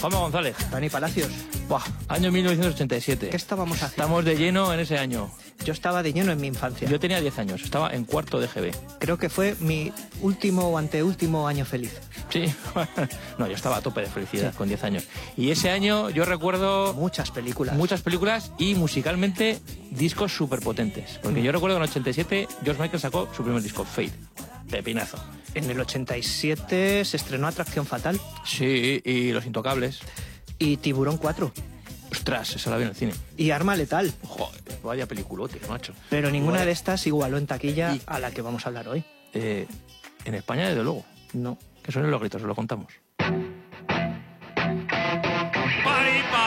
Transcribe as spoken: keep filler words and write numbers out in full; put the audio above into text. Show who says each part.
Speaker 1: Juanma González.
Speaker 2: Dani Palacios.
Speaker 1: Buah, año mil novecientos ochenta y siete.
Speaker 2: ¿Qué estábamos haciendo?
Speaker 1: Estamos de lleno en ese año.
Speaker 2: Yo estaba de lleno en mi infancia.
Speaker 1: Yo tenía diez años, estaba en cuarto de G B.
Speaker 2: Creo que fue mi último o anteúltimo año feliz.
Speaker 1: Sí, no, yo estaba a tope de felicidad, sí, con diez años. Y ese año yo recuerdo...
Speaker 2: Muchas películas.
Speaker 1: Muchas películas y musicalmente discos súper potentes. Porque mm. yo recuerdo que en el ochenta y siete George Michael sacó su primer disco, Fade. Pepinazo.
Speaker 2: En el ochenta y siete se estrenó Atracción Fatal.
Speaker 1: Sí, y Los Intocables.
Speaker 2: Y Tiburón cuatro.
Speaker 1: Ostras, esa la vi en el cine.
Speaker 2: Y Arma Letal.
Speaker 1: Joder, vaya peliculote, macho.
Speaker 2: Pero ninguna
Speaker 1: Igual.
Speaker 2: de estas igualó en taquilla
Speaker 1: y...
Speaker 2: a la que vamos a hablar hoy.
Speaker 1: Eh, en España, desde luego.
Speaker 2: No.
Speaker 1: Que suenen los gritos, os lo contamos.
Speaker 3: Party,